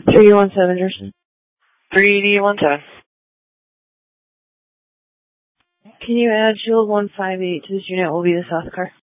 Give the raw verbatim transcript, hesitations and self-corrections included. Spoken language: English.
three one seven, Justin. three one seven. Can you add shield one five eight to this unit? Will be the south car.